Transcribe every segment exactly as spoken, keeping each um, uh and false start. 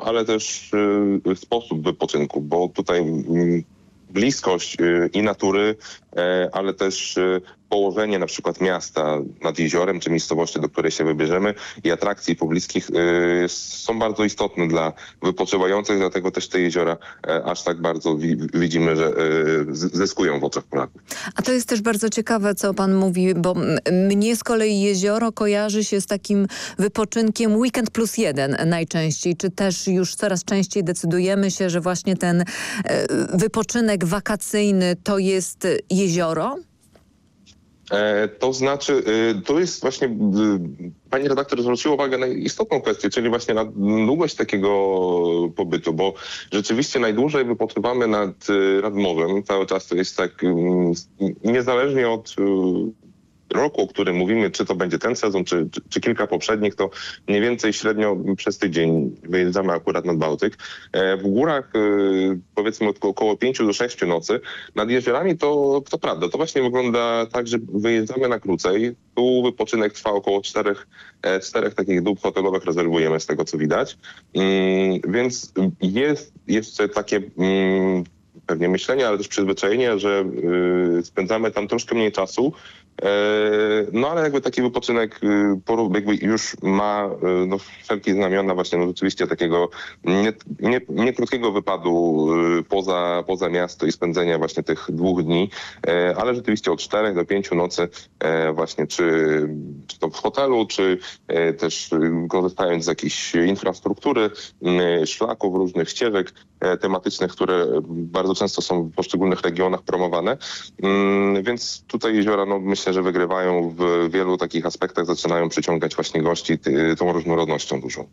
ale też y, sposób wypoczynku, bo tutaj y, bliskość y, i natury, y, ale też y, położenie na przykład miasta nad jeziorem, czy miejscowości, do której się wybierzemy i atrakcji pobliskich y, są bardzo istotne dla wypoczywających, dlatego też te jeziora y, aż tak bardzo wi widzimy, że y, zyskują w oczach Polaków. A to jest też bardzo ciekawe, co pan mówi, bo mnie z kolei jezioro kojarzy się z takim wypoczynkiem weekend plus jeden najczęściej. Czy też już coraz częściej decydujemy się, że właśnie ten y, wypoczynek wakacyjny to jest jezioro? E, to znaczy, y, to jest właśnie, y, pani redaktor zwróciła uwagę na istotną kwestię, czyli właśnie na długość takiego pobytu, bo rzeczywiście najdłużej wypoczywamy nad, y, nad morzem. Cały czas to jest tak, y, niezależnie od y, roku, o którym mówimy, czy to będzie ten sezon, czy, czy, czy kilka poprzednich, to mniej więcej średnio przez tydzień wyjeżdżamy akurat nad Bałtyk. E, w górach e, powiedzmy od około pięciu do sześciu nocy. Nad jeziorami to, to prawda, to właśnie wygląda tak, że wyjeżdżamy na krócej. Tu wypoczynek trwa około czterech, e, czterech takich dób hotelowych rezerwujemy z tego, co widać. Mm, więc jest jeszcze takie mm, pewnie myślenie, ale też przyzwyczajenie, że y, spędzamy tam troszkę mniej czasu. No ale jakby taki wypoczynek jakby już ma no, wszelkie znamiona właśnie no, rzeczywiście takiego nie, nie, nie krótkiego wypadu poza, poza miasto i spędzenia właśnie tych dwóch dni, ale rzeczywiście od czterech do pięciu nocy właśnie czy, czy to w hotelu, czy też korzystając z jakiejś infrastruktury, szlaków, różnych ścieżek tematycznych, które bardzo często są w poszczególnych regionach promowane. Więc tutaj jeziora, no myślę, że wygrywają w wielu takich aspektach, zaczynają przyciągać właśnie gości tą różnorodnością dużą.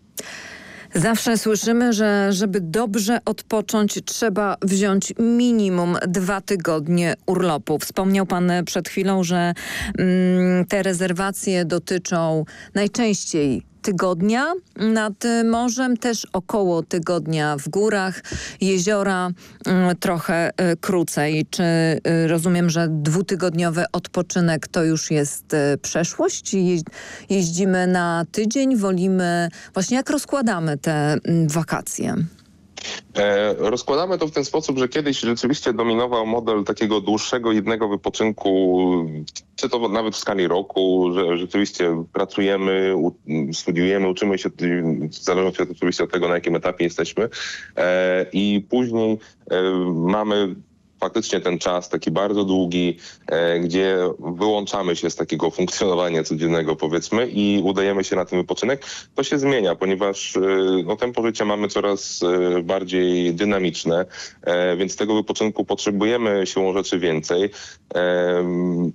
Zawsze słyszymy, że żeby dobrze odpocząć, trzeba wziąć minimum dwa tygodnie urlopu. Wspomniał pan przed chwilą, że mm, te rezerwacje dotyczą najczęściej tygodnia nad morzem, też około tygodnia w górach, jeziora y, trochę y, krócej. Czy y, rozumiem, że dwutygodniowy odpoczynek to już jest y, przeszłość? Je, jeździmy na tydzień, wolimy... Właśnie jak rozkładamy te y, wakacje? E, rozkładamy to w ten sposób, że kiedyś rzeczywiście dominował model takiego dłuższego, jednego wypoczynku, czy to nawet w skali roku, że rzeczywiście pracujemy, u, studiujemy, uczymy się, w zależności od, oczywiście od tego, na jakim etapie jesteśmy. E, I później e, mamy faktycznie ten czas taki bardzo długi, e, gdzie wyłączamy się z takiego funkcjonowania codziennego, powiedzmy, i udajemy się na ten wypoczynek. To się zmienia, ponieważ e, no, tempo życia mamy coraz e, bardziej dynamiczne, e, więc tego wypoczynku potrzebujemy siłą rzeczy więcej. E,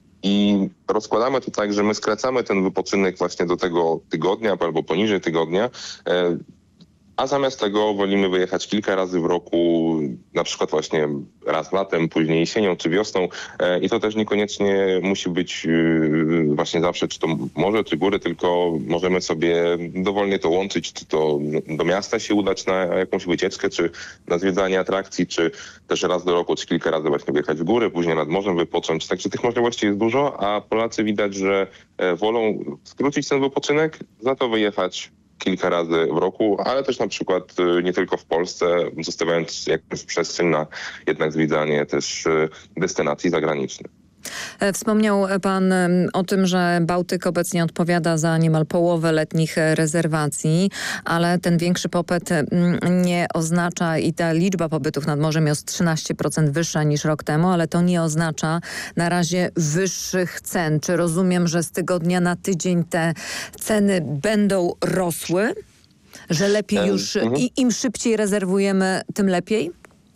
I rozkładamy to tak, że my skracamy ten wypoczynek właśnie do tego tygodnia albo poniżej tygodnia, e, a zamiast tego wolimy wyjechać kilka razy w roku, na przykład właśnie raz latem, później jesienią czy wiosną. I to też niekoniecznie musi być właśnie zawsze czy to morze, czy góry, tylko możemy sobie dowolnie to łączyć, czy to do miasta się udać na jakąś wycieczkę, czy na zwiedzanie atrakcji, czy też raz do roku, czy kilka razy właśnie wyjechać w góry, później nad morzem wypocząć. Także tych możliwości jest dużo, a Polacy widać, że wolą skrócić ten wypoczynek, za to wyjechać kilka razy w roku, ale też na przykład nie tylko w Polsce, zostawiając jakąś przestrzeń na jednak zwiedzanie też destynacji zagranicznych. Wspomniał pan o tym, że Bałtyk obecnie odpowiada za niemal połowę letnich rezerwacji, ale ten większy popyt nie oznacza i ta liczba pobytów nad morzem jest trzynaście procent wyższa niż rok temu, ale to nie oznacza na razie wyższych cen. Czy rozumiem, że z tygodnia na tydzień te ceny będą rosły? Że lepiej już um, i im szybciej rezerwujemy, tym lepiej?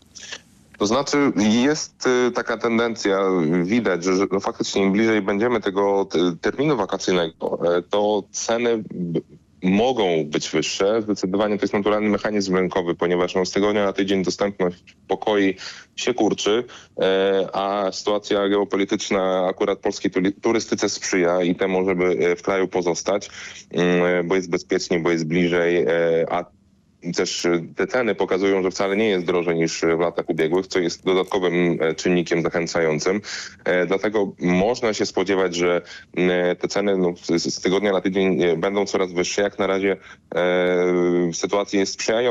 To znaczy jest taka tendencja, widać, że, że no faktycznie im bliżej będziemy tego terminu wakacyjnego, to ceny mogą być wyższe. Zdecydowanie to jest naturalny mechanizm rynkowy, ponieważ no, z tygodnia na tydzień dostępność pokoi się kurczy, a sytuacja geopolityczna akurat polskiej turystyce sprzyja i temu, żeby w kraju pozostać, bo jest bezpiecznie, bo jest bliżej, a też te ceny pokazują, że wcale nie jest drożej niż w latach ubiegłych, co jest dodatkowym czynnikiem zachęcającym. Dlatego można się spodziewać, że te ceny no, z tygodnia na tydzień będą coraz wyższe. Jak na razie e, sytuacja jest sprzyjająca.